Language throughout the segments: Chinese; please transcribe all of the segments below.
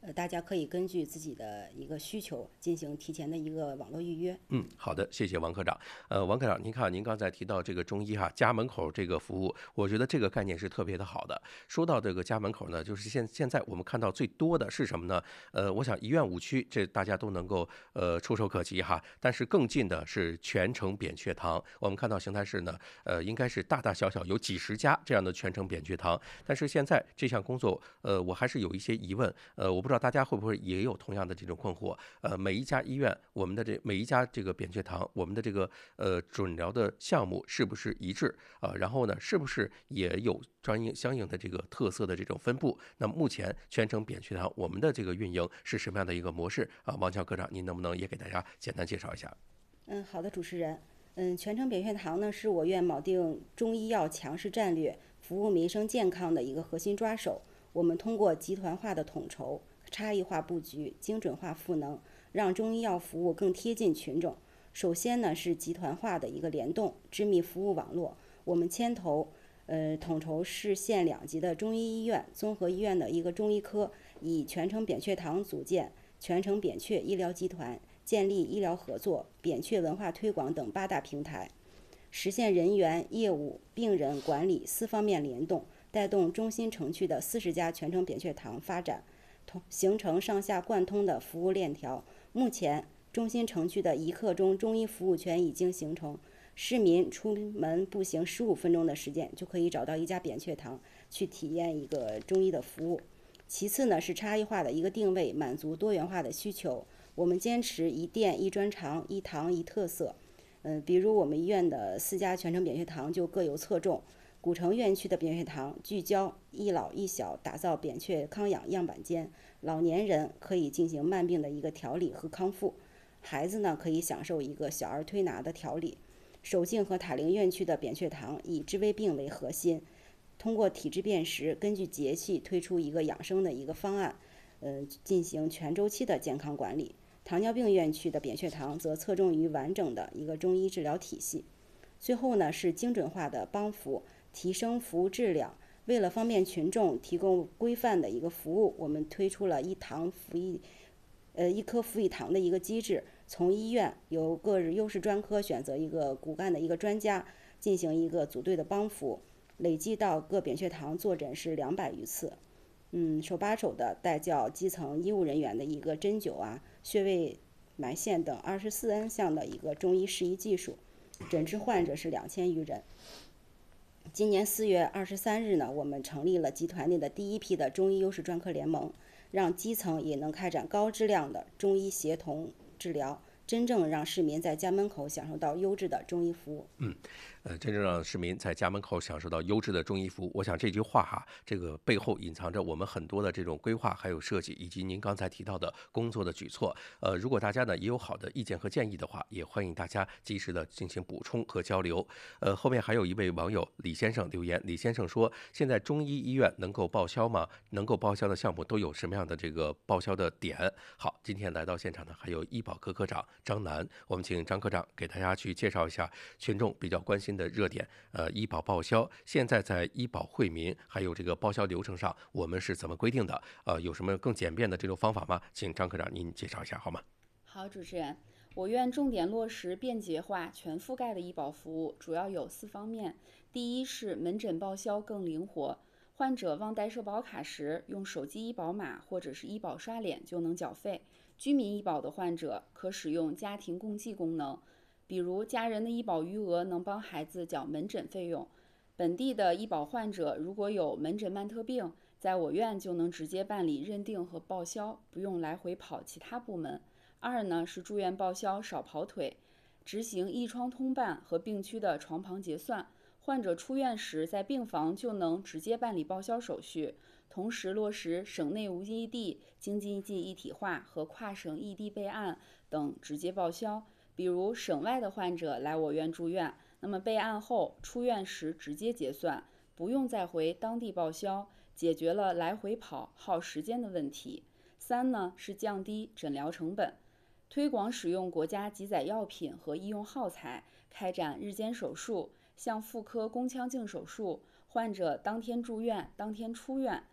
大家可以根据自己的一个需求进行提前的一个网络预约。 好的，谢谢王科长。王科长，您看，您刚才提到这个中医家门口这个服务，我觉得这个概念是特别的好的。说到这个家门口呢，就是现在我们看到最多的是什么呢？我想医院5区这大家都能够触手可及但是更近的是全程扁鹊堂。我们看到邢台市呢，应该是大大小小有几十家这样的全程扁鹊堂。但是现在这项工作，我还是有一些疑问。我不知道大家会不会也有同样的这种困惑。每一家医院，我们的每一家这个扁鹊堂，我们的这个诊疗的项目是不是一致然后呢，是不是也有相应的这个特色的这种分布？那目前全程扁鹊堂我们的这个运营是什么样的一个模式王强科长，您能不能也给大家简单介绍一下？ 好的，主持人。全程扁鹊堂呢是我院铆定中医药强势战略、服务民生健康的一个核心抓手。我们通过集团化的统筹、差异化布局、精准化赋能，让中医药服务更贴近群众。首先呢是集团化的一个联动、织密服务网络。我们牵头统筹市县2级的中医医院、综合医院的一个中医科，以全程扁鹊堂组建全程扁鹊医疗集团，建立医疗合作、扁鹊文化推广等8大平台，实现人员、业务、病人管理4方面联动，带动中心城区的40家全程扁鹊堂发展，形成上下贯通的服务链条。目前，中心城区的1刻钟中医服务圈已经形成，市民出门步行15分钟的时间就可以找到一家扁鹊堂去体验一个中医的服务。其次呢是差异化的一个定位，满足多元化的需求。我们坚持一店一专长、一堂一特色。比如我们医院的4家全程扁鹊堂就各有侧重。古城院区的扁鹊堂聚焦一老一小，打造扁鹊康养样板间，老年人可以进行慢病的一个调理和康复，孩子呢可以享受一个小儿推拿的调理。守静和塔陵院区的扁鹊堂以治胃病为核心，通过体质辨识，根据节气推出一个养生的一个方案，进行全周期的健康管理。糖尿病院区的扁鹊堂则侧重于完整的一个中医治疗体系。最后呢是精准化的帮扶，提升服务质量。为了方便群众提供规范的一个服务，我们推出了一科服一堂的一个机制，从医院由各优势专科选择一个骨干的一个专家进行一个组队的帮扶，累计到各扁鹊堂坐诊是200余次。手把手的带教基层医务人员的一个针灸穴位埋线等24N 项的一个中医适宜技术，诊治患者是2000余人。今年4月23日呢，我们成立了集团内的第一批的中医优势专科联盟，让基层也能开展高质量的中医协同治疗，真正让市民在家门口享受到优质的中医服务。 真正让市民在家门口享受到优质的中医服务，我想这句话这个背后隐藏着我们很多的这种规划还有设计，以及您刚才提到的工作的举措。如果大家呢也有好的意见和建议的话，也欢迎大家及时的进行补充和交流。后面还有一位网友李先生留言，李先生说，现在中医医院能够报销吗？能够报销的项目都有什么样的这个报销的点？好，今天来到现场呢还有医保科科长张楠，我们请张科长给大家去介绍一下群众比较关心的热点，医保报销现在在医保惠民还有这个报销流程上，我们是怎么规定的？有什么更简便的这种方法吗？请张科长您介绍一下好吗？ 好，主持人，我院重点落实便捷化、全覆盖的医保服务，主要有4方面。第一是门诊报销更灵活，患者忘带社保卡时，用手机医保码或者是医保刷脸就能缴费。居民医保的患者可使用家庭共济功能，比如家人的医保余额能帮孩子缴门诊费用。本地的医保患者如果有门诊慢特病，在我院就能直接办理认定和报销，不用来回跑其他部门。2呢是住院报销少跑腿，执行一窗通办和病区的床旁结算，患者出院时在病房就能直接办理报销手续，同时落实省内无异地、京津冀一体化和跨省异地备案等直接报销。比如省外的患者来我院住院，那么备案后出院时直接结算，不用再回当地报销，解决了来回跑耗时间的问题。3呢是降低诊疗成本，推广使用国家急载药品和医用耗材，开展日间手术，像妇科宫腔镜手术，患者当天住院当天出院，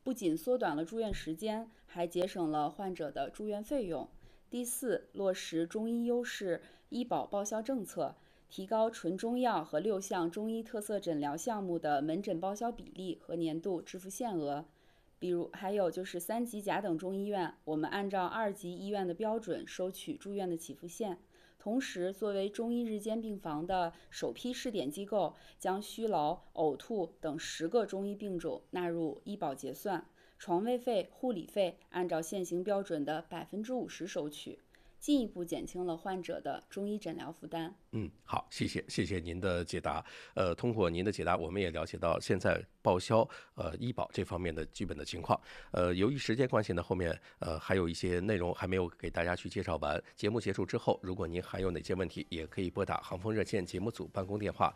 不仅缩短了住院时间，还节省了患者的住院费用。第四，落实中医优势医保报销政策，提高纯中药和6项中医特色诊疗项目的门诊报销比例和年度支付限额。比如还有就是3级甲等中医院，我们按照2级医院的标准收取住院的起付线。同时，作为中医日间病房的首批试点机构，将虚劳、呕吐等10个中医病种纳入医保结算，床位费、护理费按照现行标准的50%收取，进一步减轻了患者的中医诊疗负担。 好，谢谢您的解答。通过您的解答，我们也了解到现在报销医保这方面的基本的情况。由于时间关系呢，后面还有一些内容还没有给大家去介绍完。节目结束之后，如果您还有哪些问题，也可以拨打航风热线节目组办公电话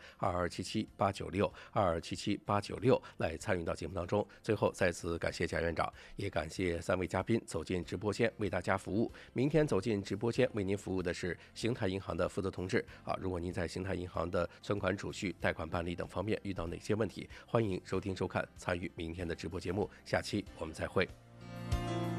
2277-896-2277-896来参与到节目当中。最后再次感谢贾院长，也感谢3位嘉宾走进直播间为大家服务。明天走进直播间为您服务的是邢台银行的负责同志。如果您在邢台银行的存款储蓄、贷款办理等方面遇到哪些问题，欢迎收听收看参与明天的直播节目，下期我们再会。